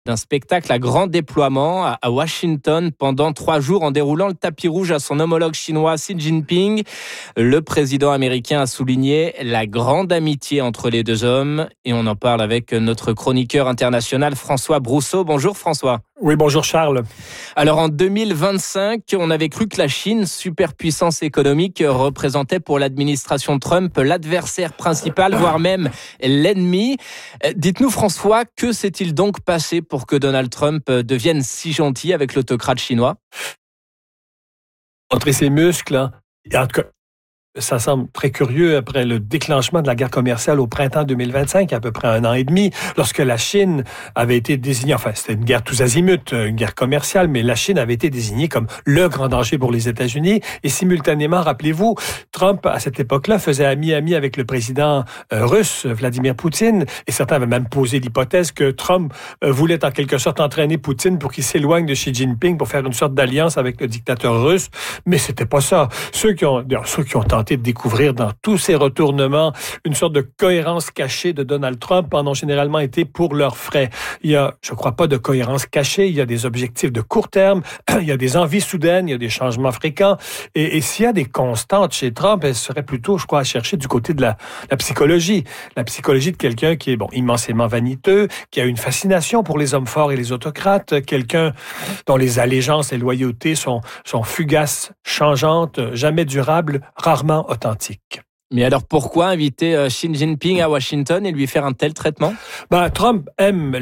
D'un spectacle à grand déploiement à Washington pendant 3 jours en déroulant le tapis rouge à son homologue chinois Xi Jinping. Le président américain a souligné la grande amitié entre les deux hommes et on en parle avec notre chroniqueur international François Brousseau. Bonjour François. Oui, bonjour Charles. Alors en 2025, on avait cru que la Chine, superpuissance économique, représentait pour l'administration Trump l'adversaire principal, voire même l'ennemi. Dites-nous François, que s'est-il donc passé pour que Donald Trump devienne si gentil avec l'autocrate chinois? Montrer ses muscles, hein. En tout cas, ça semble très curieux après le déclenchement de la guerre commerciale au printemps 2025, à peu près 1 an et demi, lorsque la Chine avait été désignée, enfin c'était une guerre tous azimuts, une guerre commerciale, mais la Chine avait été désignée comme le grand danger pour les États-Unis. Et simultanément, rappelez-vous, Trump, à cette époque-là, faisait ami-ami avec le président russe, Vladimir Poutine, et certains avaient même posé l'hypothèse que Trump voulait en quelque sorte entraîner Poutine pour qu'il s'éloigne de Xi Jinping pour faire une sorte d'alliance avec le dictateur russe. Mais c'était pas ça. Ceux qui ont tenté de découvrir dans tous ces retournements une sorte de cohérence cachée de Donald Trump en ont généralement été pour leurs frais. Il y a, je crois pas de cohérence cachée, il y a des objectifs de court terme, il y a des envies soudaines, il y a des changements fréquents. Et s'il y a des constantes chez Trump, elles seraient plutôt, je crois, à chercher du côté de la psychologie. La psychologie de quelqu'un qui est, immensément vaniteux, qui a une fascination pour les hommes forts et les autocrates, quelqu'un dont les allégeances et loyautés sont fugaces, changeantes, jamais durables, rarement authentiques. Mais alors pourquoi inviter Xi Jinping à Washington et lui faire un tel traitement? Trump aime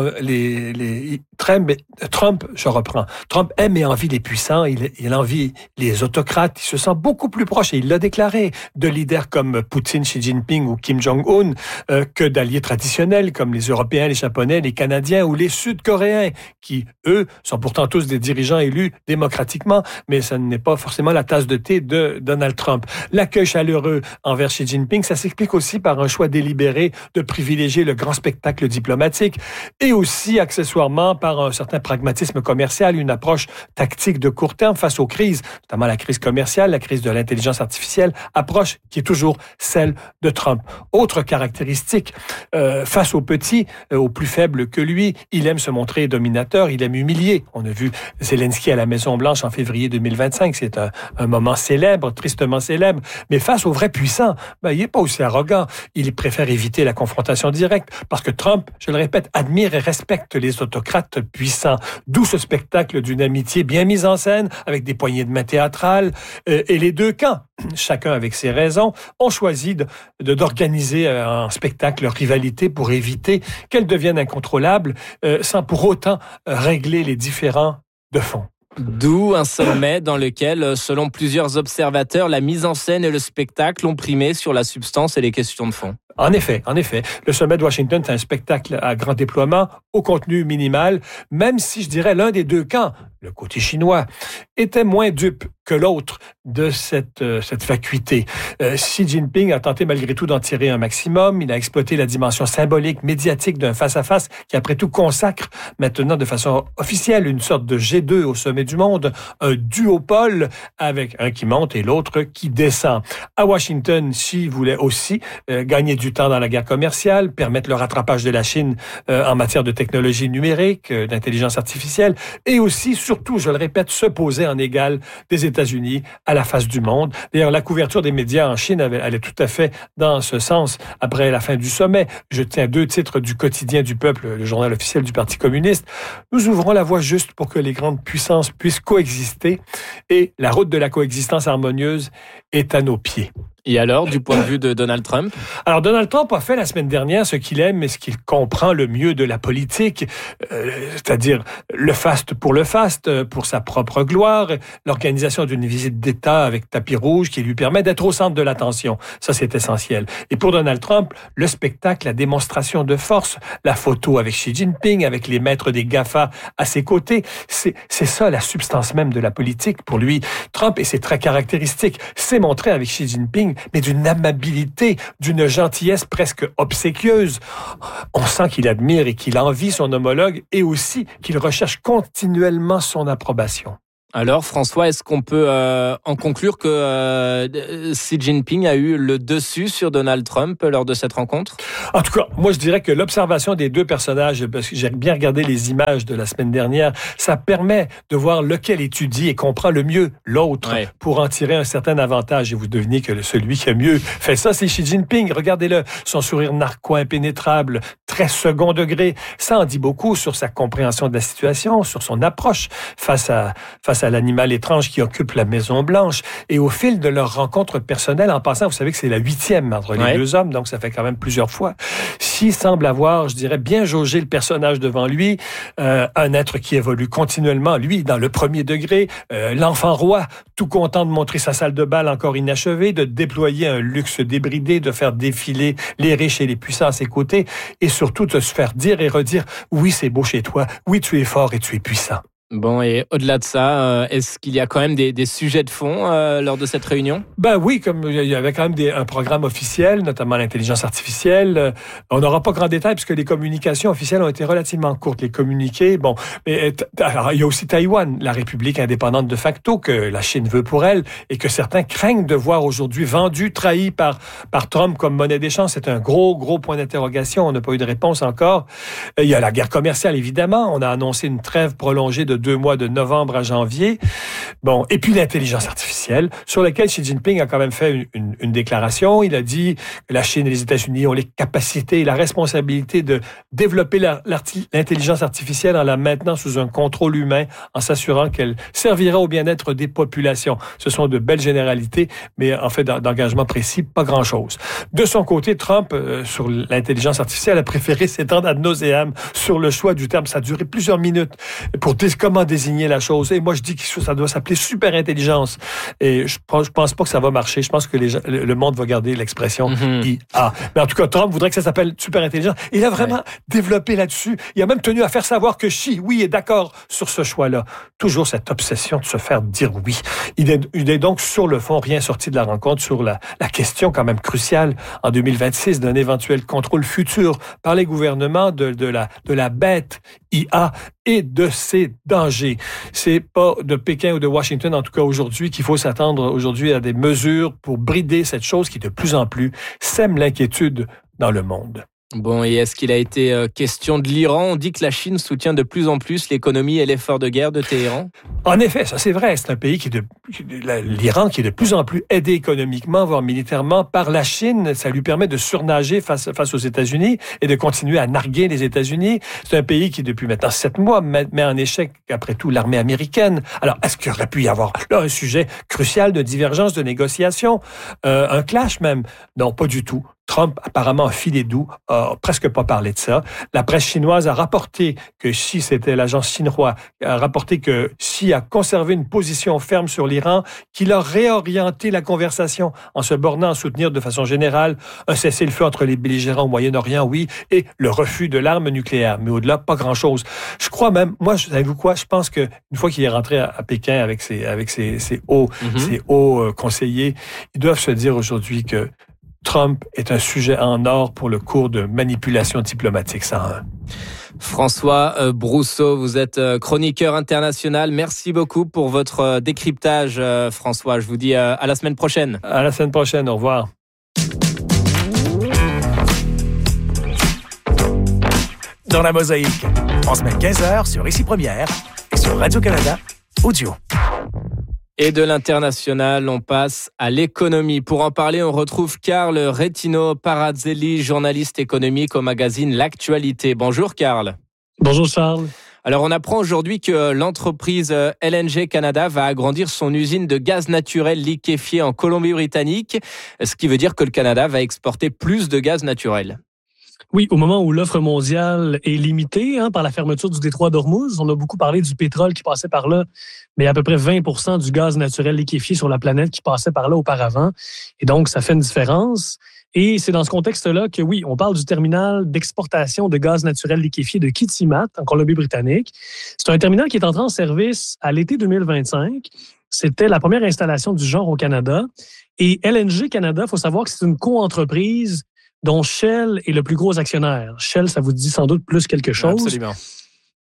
Trump aime et envie les puissants, il envie les autocrates, il se sent beaucoup plus proche, et il l'a déclaré, de leaders comme Poutine, Xi Jinping ou Kim Jong-un que d'alliés traditionnels comme les Européens, les Japonais, les Canadiens ou les Sud-Coréens, qui, eux, sont pourtant tous des dirigeants élus démocratiquement, mais ça n'est pas forcément la tasse de thé de Donald Trump. L'accueil chaleureux envers Xi Jinping, ça s'explique aussi par un choix délibéré de privilégier le grand spectacle diplomatique et aussi, accessoirement, par un certain pragmatisme commercial, une approche tactique de court terme face aux crises, notamment la crise commerciale, la crise de l'intelligence artificielle, approche qui est toujours celle de Trump. Autre caractéristique, face aux petits, aux plus faibles que lui, il aime se montrer dominateur, il aime humilier. On a vu Zelensky à la Maison-Blanche en février 2025, c'est un moment célèbre, tristement célèbre, mais face aux vrais puissants, il n'est pas aussi arrogant. Il préfère éviter la confrontation directe parce que Trump, je le répète, admire et respecte les autocrates puissants. D'où ce spectacle d'une amitié bien mise en scène avec des poignées de main théâtrales. Et les deux camps, chacun avec ses raisons, ont choisi d'organiser un spectacle rivalité pour éviter qu'elle devienne incontrôlable sans pour autant régler les différends de fond. D'où un sommet dans lequel, selon plusieurs observateurs, la mise en scène et le spectacle ont primé sur la substance et les questions de fond. En effet. Le sommet de Washington, c'est un spectacle à grand déploiement, au contenu minimal, même si je dirais l'un des deux camps, le côté chinois, était moins dupe que l'autre de cette vacuité. Xi Jinping a tenté malgré tout d'en tirer un maximum. Il a exploité la dimension symbolique, médiatique d'un face-à-face qui, après tout, consacre maintenant de façon officielle une sorte de G2 au sommet du monde, un duopole avec un qui monte et l'autre qui descend. À Washington, Xi voulait aussi gagner du temps dans la guerre commerciale, permettre le rattrapage de la Chine en matière de technologie numérique, d'intelligence artificielle, et aussi, surtout, je le répète, se poser en égal des États-Unis à la face du monde. D'ailleurs, la couverture des médias en Chine allait tout à fait dans ce sens après la fin du sommet. Je tiens 2 titres du Quotidien du Peuple, le journal officiel du Parti communiste. Nous ouvrons la voie juste pour que les grandes puissances puissent coexister et la route de la coexistence harmonieuse est à nos pieds. Et alors, du point de vue de Donald Trump? Alors, Donald Trump a fait la semaine dernière ce qu'il aime et ce qu'il comprend le mieux de la politique, c'est-à-dire le faste, pour sa propre gloire, l'organisation d'une visite d'État avec tapis rouge qui lui permet d'être au centre de l'attention. Ça, c'est essentiel. Et pour Donald Trump, le spectacle, la démonstration de force, la photo avec Xi Jinping, avec les maîtres des GAFA à ses côtés, c'est ça la substance même de la politique pour lui. Trump, et c'est très caractéristique, s'est montré avec Xi Jinping mais d'une amabilité, d'une gentillesse presque obséquieuse. On sent qu'il admire et qu'il envie son homologue et aussi qu'il recherche continuellement son approbation. Alors François, est-ce qu'on peut en conclure que Xi Jinping a eu le dessus sur Donald Trump lors de cette rencontre? En tout cas, moi je dirais que l'observation des deux personnages, parce que j'ai bien regardé les images de la semaine dernière, ça permet de voir lequel étudie et comprend le mieux l'autre pour en tirer un certain avantage. Et vous devinez que celui qui a mieux fait ça, c'est Xi Jinping. Regardez-le, son sourire narquois impénétrable, très second degré. Ça en dit beaucoup sur sa compréhension de la situation, sur son approche face à l'animal étrange qui occupe la Maison-Blanche. Et au fil de leur rencontre personnelle, en passant, vous savez que c'est la 8e entre les deux hommes, donc ça fait quand même plusieurs fois. Xi semble avoir, je dirais, bien jaugé le personnage devant lui, un être qui évolue continuellement, lui, dans le premier degré, l'enfant roi, tout content de montrer sa salle de bal encore inachevée, de déployer un luxe débridé, de faire défiler les riches et les puissants à ses côtés, et surtout de se faire dire et redire « Oui, c'est beau chez toi. Oui, tu es fort et tu es puissant. » Bon, et au-delà de ça, est-ce qu'il y a quand même des sujets de fond lors de cette réunion? Ben oui, comme il y avait quand même un programme officiel, notamment l'intelligence artificielle. On n'aura pas grand détail puisque les communications officielles ont été relativement courtes. Les communiqués, bon, mais alors, il y a aussi Taïwan, la République indépendante de facto que la Chine veut pour elle et que certains craignent de voir aujourd'hui vendue, trahie par Trump comme monnaie d'échange. C'est un gros point d'interrogation. On n'a pas eu de réponse encore. Il y a la guerre commerciale, évidemment. On a annoncé une trêve prolongée de 2 mois de novembre à janvier. Bon, et puis l'intelligence artificielle, sur laquelle Xi Jinping a quand même fait une déclaration. Il a dit que la Chine et les États-Unis ont les capacités et la responsabilité de développer l'intelligence artificielle en la maintenant sous un contrôle humain, en s'assurant qu'elle servira au bien-être des populations. Ce sont de belles généralités, mais en fait d'engagement précis, pas grand-chose. De son côté, Trump, sur l'intelligence artificielle, a préféré s'étendre ad nauseam sur le choix du terme. Ça a duré plusieurs minutes pour dire comment désigner la chose. Et moi, je dis que ça doit s'appeler super-intelligence. Et je pense pas que ça va marcher. Je pense que le monde va garder l'expression IA. Mais en tout cas, Trump voudrait que ça s'appelle super-intelligence. Il a vraiment développé là-dessus. Il a même tenu à faire savoir que Xi, oui, est d'accord sur ce choix-là. Toujours cette obsession de se faire dire oui. Il est donc, sur le fond, rien sorti de la rencontre sur la question quand même cruciale en 2026 d'un éventuel contrôle futur par les gouvernements de la bête IA et de ses dangers. C'est pas de Pékin ou de Washington, en tout cas aujourd'hui, qu'il faut s'attendre aujourd'hui à des mesures pour brider cette chose qui de plus en plus sème l'inquiétude dans le monde. Bon, et est-ce qu'il a été question de l'Iran? On dit que la Chine soutient de plus en plus l'économie et l'effort de guerre de Téhéran. En effet, ça c'est vrai. C'est un pays l'Iran qui est de plus en plus aidé économiquement, voire militairement par la Chine. Ça lui permet de surnager face aux États-Unis et de continuer à narguer les États-Unis. C'est un pays qui, depuis maintenant 7 mois, met en échec, après tout, l'armée américaine. Alors, est-ce qu'il aurait pu y avoir là un sujet crucial de divergence, de négociation, un clash même? Non, pas du tout. Trump, apparemment, a filé doux, a presque pas parlé de ça. La presse chinoise a rapporté que Xi, c'était l'agence Xinhua, a rapporté que Xi a conservé une position ferme sur l'Iran, qu'il a réorienté la conversation en se bornant à soutenir de façon générale un cessez-le-feu entre les belligérants au Moyen-Orient, oui, et le refus de l'arme nucléaire. Mais au-delà, pas grand-chose. Je crois même, moi, savez-vous quoi? Je pense que une fois qu'il est rentré à Pékin avec ses hauts conseillers, ils doivent se dire aujourd'hui que Trump est un sujet en or pour le cours de manipulation diplomatique 101. François Brousseau, vous êtes chroniqueur international. Merci beaucoup pour votre décryptage, François. Je vous dis à la semaine prochaine. À la semaine prochaine, au revoir. Dans la mosaïque, en semaine 15h sur Ici Première et sur Radio-Canada Audio. Et de l'international, on passe à l'économie. Pour en parler, on retrouve Carl Retino Parazzelli, journaliste économique au magazine L'Actualité. Bonjour Carl. Bonjour Charles. Alors on apprend aujourd'hui que l'entreprise LNG Canada va agrandir son usine de gaz naturel liquéfié en Colombie-Britannique, ce qui veut dire que le Canada va exporter plus de gaz naturel. Oui, au moment où l'offre mondiale est limitée par la fermeture du détroit d'Ormuz, on a beaucoup parlé du pétrole qui passait par là, mais il y a à peu près 20% du gaz naturel liquéfié sur la planète qui passait par là auparavant. Et donc, ça fait une différence. Et c'est dans ce contexte-là que, oui, on parle du terminal d'exportation de gaz naturel liquéfié de Kitimat, en Colombie-Britannique. C'est un terminal qui est entré en service à l'été 2025. C'était la première installation du genre au Canada. Et LNG Canada, il faut savoir que c'est une coentreprise dont Shell est le plus gros actionnaire. Shell, ça vous dit sans doute plus quelque chose. Absolument.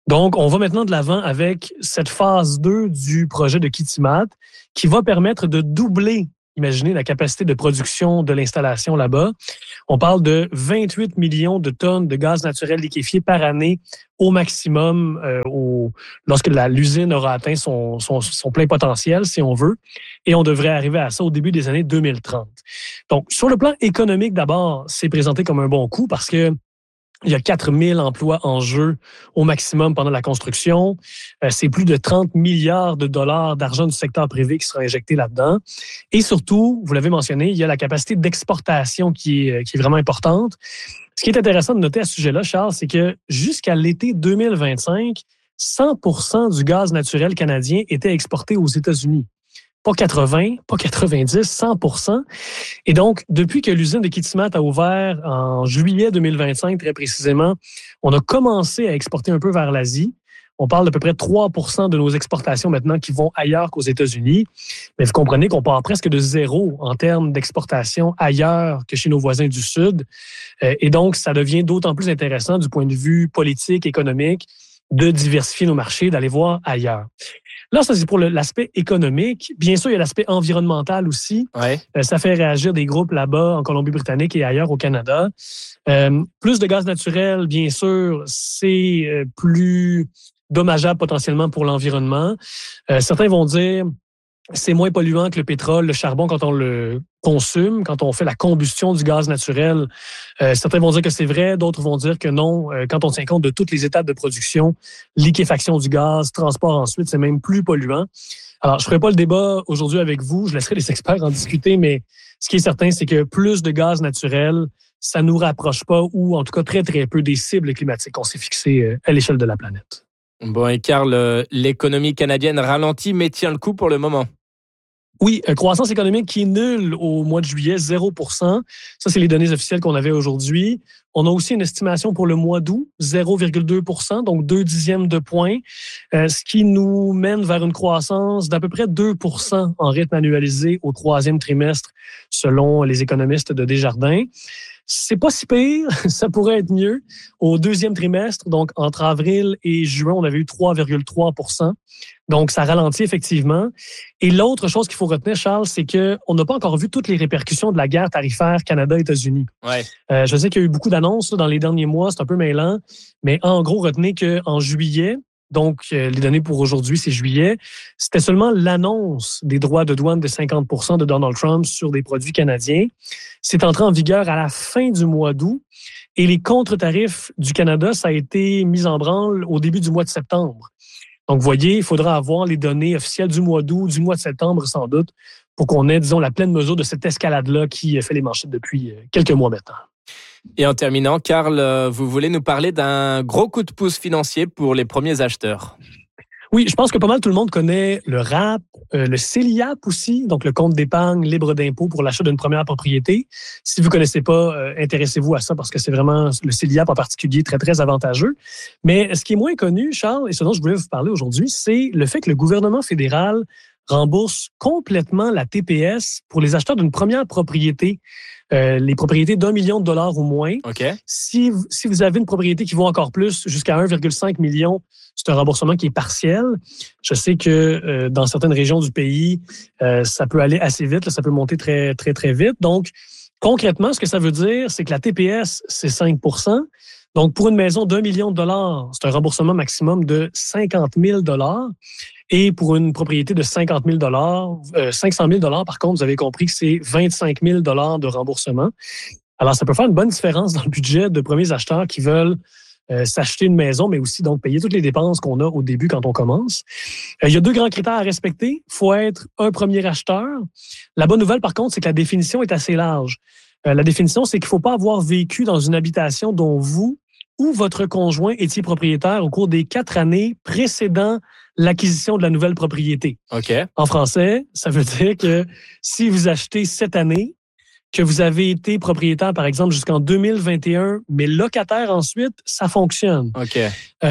Donc, on va maintenant de l'avant avec cette phase 2 du projet de Kitimat qui va permettre de doubler, imaginez, la capacité de production de l'installation là-bas. On parle de 28 millions de tonnes de gaz naturel liquéfié par année au maximum lorsque l'usine aura atteint son plein potentiel, si on veut. Et on devrait arriver à ça au début des années 2030. Donc, sur le plan économique, d'abord, c'est présenté comme un bon coup parce que il y a 4000 emplois en jeu au maximum pendant la construction. C'est plus de 30 milliards de dollars d'argent du secteur privé qui sera injecté là-dedans. Et surtout, vous l'avez mentionné, il y a la capacité d'exportation qui est vraiment importante. Ce qui est intéressant de noter à ce sujet-là, Charles, c'est que jusqu'à l'été 2025, 100% du gaz naturel canadien était exporté aux États-Unis. Pas 80, pas 90, 100%. Et donc, depuis que l'usine de Kitimat a ouvert en juillet 2025, très précisément, on a commencé à exporter un peu vers l'Asie. On parle d'à peu près 3% de nos exportations maintenant qui vont ailleurs qu'aux États-Unis. Mais vous comprenez qu'on part presque de zéro en termes d'exportation ailleurs que chez nos voisins du Sud. Et donc, ça devient d'autant plus intéressant du point de vue politique, économique, de diversifier nos marchés, d'aller voir ailleurs. Là, ça, c'est pour l'aspect économique. Bien sûr, il y a l'aspect environnemental aussi. Ouais. Ça fait réagir des groupes là-bas, en Colombie-Britannique et ailleurs au Canada. Plus de gaz naturel, bien sûr, c'est plus dommageable potentiellement pour l'environnement. Certains vont dire c'est moins polluant que le pétrole, le charbon quand on le consomme, quand on fait la combustion du gaz naturel. Certains vont dire que c'est vrai, d'autres vont dire que non. Quand on tient compte de toutes les étapes de production, liquéfaction du gaz, transport ensuite, c'est même plus polluant. Alors, je ne ferai pas le débat aujourd'hui avec vous, je laisserai les experts en discuter, mais ce qui est certain, c'est que plus de gaz naturel, ça ne nous rapproche pas, ou en tout cas très, très peu des cibles climatiques qu'on s'est fixées à l'échelle de la planète. Bon, et Carl, l'économie canadienne ralentit, mais tient le coup pour le moment. Oui, croissance économique qui est nulle au mois de juillet, 0%. Ça, c'est les données officielles qu'on avait aujourd'hui. On a aussi une estimation pour le mois d'août, 0,2%, donc 0,2 de point, ce qui nous mène vers une croissance d'à peu près 2% en rythme annualisé au troisième trimestre, selon les économistes de Desjardins. C'est pas si pire, ça pourrait être mieux. Au deuxième trimestre, donc entre avril et juin, on avait eu 3,3%. Donc, ça ralentit effectivement. Et l'autre chose qu'il faut retenir, Charles, c'est qu'on n'a pas encore vu toutes les répercussions de la guerre tarifaire Canada-États-Unis. Ouais. Je sais qu'il y a eu beaucoup d'annonces dans les derniers mois, c'est un peu mêlant, mais en gros, retenez qu'en juillet, donc les données pour aujourd'hui, c'est juillet, c'était seulement l'annonce des droits de douane de 50% de Donald Trump sur des produits canadiens. C'est entré en vigueur à la fin du mois d'août. Et les contre-tarifs du Canada, ça a été mis en branle au début du mois de septembre. Donc, vous voyez, il faudra avoir les données officielles du mois d'août, du mois de septembre sans doute, pour qu'on ait, disons, la pleine mesure de cette escalade-là qui fait les manchettes depuis quelques mois maintenant. Et en terminant, Carl, vous voulez nous parler d'un gros coup de pouce financier pour les premiers acheteurs. Oui, je pense que pas mal tout le monde connaît le RAP, le CELIAP aussi, donc le compte d'épargne libre d'impôt pour l'achat d'une première propriété. Si vous ne connaissez pas, intéressez-vous à ça parce que c'est vraiment le CELIAP en particulier très, très avantageux. Mais ce qui est moins connu, Charles, et ce dont je voulais vous parler aujourd'hui, c'est le fait que le gouvernement fédéral rembourse complètement la TPS pour les acheteurs d'une première propriété. Les propriétés d'1 million de dollars ou moins. Okay. Si vous avez une propriété qui vaut encore plus, jusqu'à 1,5 million, c'est un remboursement qui est partiel. Je sais que dans certaines régions du pays, ça peut aller assez vite, là, ça peut monter très, très, très vite. Donc, concrètement, ce que ça veut dire, c'est que la TPS, c'est 5%. Donc, pour une maison d'1 million de dollars, c'est un remboursement maximum de 50 000 dollars. Et pour une propriété de 50 000 500 000 par contre, vous avez compris que c'est 25 000 de remboursement. Alors, ça peut faire une bonne différence dans le budget de premiers acheteurs qui veulent s'acheter une maison, mais aussi donc payer toutes les dépenses qu'on a au début quand on commence. Il y a 2 grands critères à respecter. Il faut être un premier acheteur. La bonne nouvelle, par contre, c'est que la définition est assez large. La définition, c'est qu'il ne faut pas avoir vécu dans une habitation dont vous ou votre conjoint étiez propriétaire au cours des 4 années précédant l'acquisition de la nouvelle propriété. Okay. En français, ça veut dire que si vous achetez cette année, que vous avez été propriétaire, par exemple, jusqu'en 2021, mais locataire ensuite, ça fonctionne. Okay.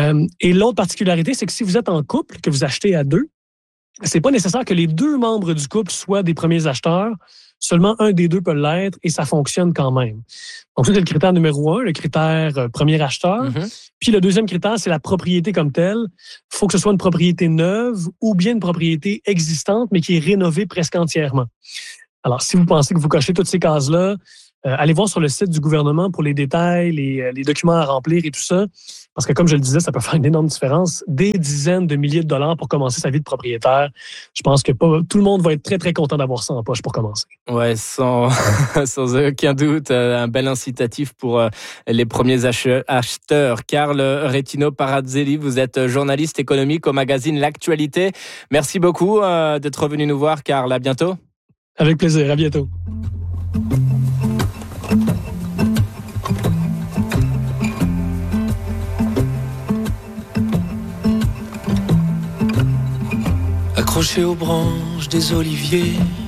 Et l'autre particularité, c'est que si vous êtes en couple, que vous achetez à 2, c'est pas nécessaire que les 2 membres du couple soient des premiers acheteurs. Seulement un des deux peut l'être et ça fonctionne quand même. Donc, ça, c'est le critère numéro 1, le critère premier acheteur. Puis le deuxième critère, c'est la propriété comme telle. Il faut que ce soit une propriété neuve ou bien une propriété existante, mais qui est rénovée presque entièrement. Alors, si vous pensez que vous cochez toutes ces cases-là, allez voir sur le site du gouvernement pour les détails, les documents à remplir et tout ça. Parce que, comme je le disais, ça peut faire une énorme différence. Des dizaines de milliers de dollars pour commencer sa vie de propriétaire. Je pense que tout le monde va être très, très content d'avoir ça en poche pour commencer. Ouais, sans aucun doute, un bel incitatif pour les premiers acheteurs. Carl Retino Parazzelli, vous êtes journaliste économique au magazine L'Actualité. Merci beaucoup d'être venu nous voir, Carl. À bientôt. Avec plaisir. À bientôt. Accroché aux branches des oliviers,